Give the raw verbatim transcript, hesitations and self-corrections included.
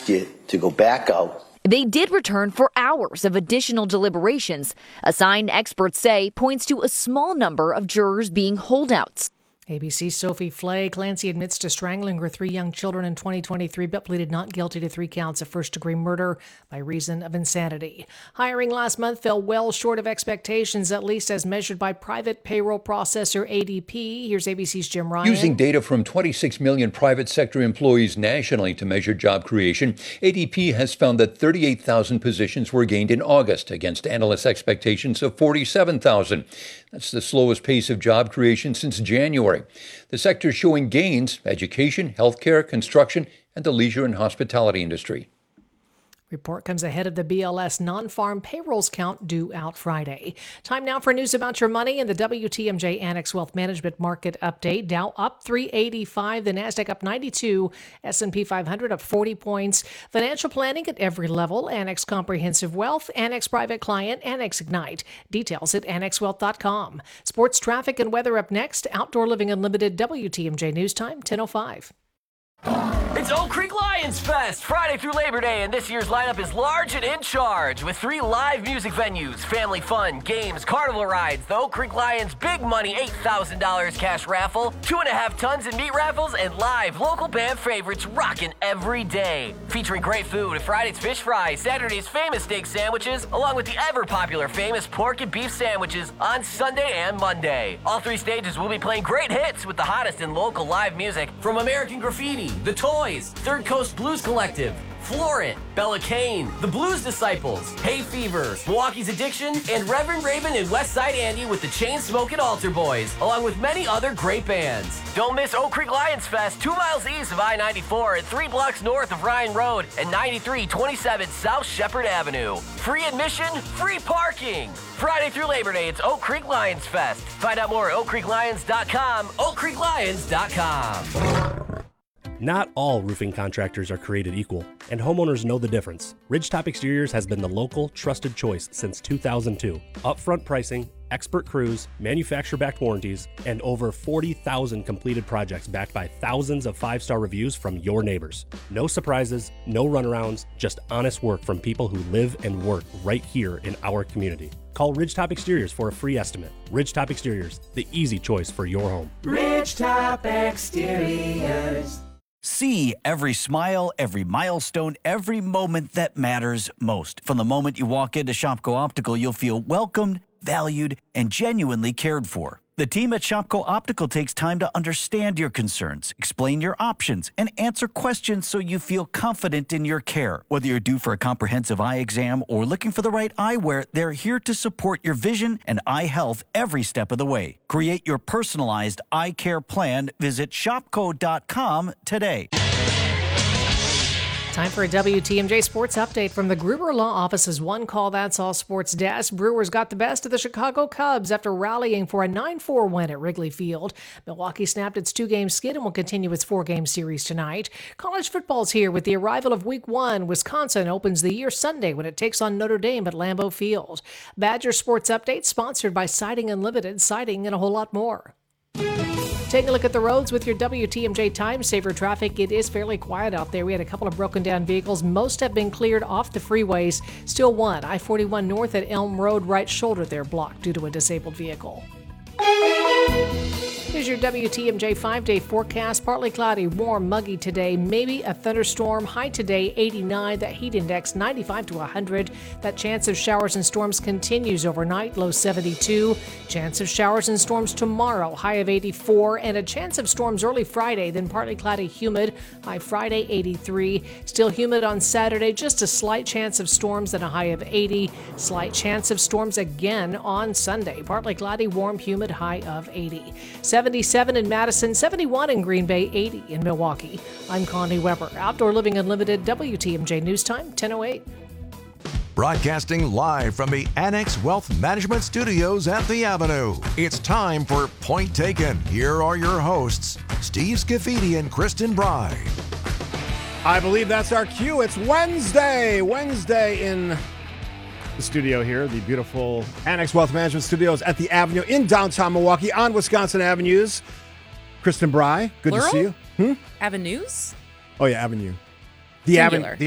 you to go back out. They did return for hours of additional deliberations, a sign experts say points to a small number of jurors being holdouts. A B C's Sophie Flay. Clancy admits to strangling her three young children in twenty twenty-three, but pleaded not guilty to three counts of first-degree murder by reason of insanity. Hiring last month fell well short of expectations, at least as measured by private payroll processor A D P. Here's A B C's Jim Ryan. Using data from twenty-six million private sector employees nationally to measure job creation, A D P has found that thirty-eight thousand positions were gained in August against analysts' expectations of forty-seven thousand. That's the slowest pace of job creation since January. The sector showing gains: education, healthcare, construction, and the leisure and hospitality industry. Report comes ahead of the B L S non-farm payrolls count due out Friday. Time now for news about your money and the W T M J Annex Wealth Management Market Update. Dow up three eighty-five, the Nasdaq up ninety-two, S and P five hundred up forty points. Financial planning at every level: Annex Comprehensive Wealth, Annex Private Client, Annex Ignite. Details at annex wealth dot com. Sports, traffic, and weather up next. Outdoor Living Unlimited, W T M J News Time, ten oh five. It's Oak Creek Lions Fest, Friday through Labor Day, and this year's lineup is large and in charge with three live music venues, family fun, games, carnival rides, the Oak Creek Lions Big Money eight thousand dollars cash raffle, two and a half tons in meat raffles, and live local band favorites rocking every day. Featuring great food, Friday's fish fry, Saturday's famous steak sandwiches, along with the ever-popular famous pork and beef sandwiches on Sunday and Monday. All three stages will be playing great hits with the hottest in local live music from American Graffiti, The Toys, Third Coast Blues Collective, Florent, Bella Kane, The Blues Disciples, Hay Fever, Milwaukee's Addiction, and Reverend Raven and Westside Andy with the Chain-Smoking Altar Boys, along with many other great bands. Don't miss Oak Creek Lions Fest, two miles east of I ninety-four and three blocks north of Ryan Road and ninety-three twenty-seven South Shepherd Avenue. Free admission, free parking. Friday through Labor Day, it's Oak Creek Lions Fest. Find out more at oak creek lions dot com, oak creek lions dot com. Not all roofing contractors are created equal, and homeowners know the difference. Ridgetop Exteriors has been the local, trusted choice since two thousand two. Upfront pricing, expert crews, manufacturer-backed warranties, and over forty thousand completed projects backed by thousands of five-star reviews from your neighbors. No surprises, no runarounds, just honest work from people who live and work right here in our community. Call Ridgetop Exteriors for a free estimate. Ridgetop Exteriors, the easy choice for your home. Ridgetop Exteriors. See every smile, every milestone, every moment that matters most. From the moment you walk into Shopko Optical, you'll feel welcomed, valued, and genuinely cared for. The team at Shopko Optical takes time to understand your concerns, explain your options, and answer questions so you feel confident in your care. Whether you're due for a comprehensive eye exam or looking for the right eyewear, they're here to support your vision and eye health every step of the way. Create your personalized eye care plan. Visit shopko dot com today. Time for a W T M J Sports Update from the Gruber Law Office's One Call That's All Sports Desk. Brewers got the best of the Chicago Cubs after rallying for a nine four win at Wrigley Field. Milwaukee snapped its two-game skid and will continue its four-game series tonight. College football's here with the arrival of Week one. Wisconsin opens the year Sunday when it takes on Notre Dame at Lambeau Field. Badger Sports Update sponsored by Siding Unlimited, siding and a whole lot more. Take a look at the roads with your W T M J Time Saver traffic. It is fairly quiet out there. We had a couple of broken down vehicles. Most have been cleared off the freeways. Still one, I forty-one north at Elm Road, right shoulder there blocked due to a disabled vehicle. Here's your W T M J five-day forecast. Partly cloudy, warm, muggy today. Maybe a thunderstorm. High today, eighty-nine. That heat index, ninety-five to one hundred. That chance of showers and storms continues overnight. Low seventy-two. Chance of showers and storms tomorrow. High of eighty-four. And a chance of storms early Friday. Then partly cloudy, humid. High Friday, eighty-three. Still humid on Saturday. Just a slight chance of storms and a high of eighty. Slight chance of storms again on Sunday. Partly cloudy, warm, humid. High of eighty. seventy-seven in Madison, seventy-one in Green Bay, eighty in Milwaukee. I'm Connie Weber. Outdoor Living Unlimited, W T M J News Time, ten oh eight. Broadcasting live from the Annex Wealth Management Studios at the Avenue. It's time for Point Taken. Here are your hosts, Steve Scafidi and Kristen Bry. I believe that's our cue. It's Wednesday. Wednesday in the studio here, the beautiful Annex Wealth Management Studios at the Avenue in downtown Milwaukee on Wisconsin Avenues. Kristen Bry, good Plural? to see you. Hmm? Avenues? Oh, yeah, Avenue. The Singular. Avenue.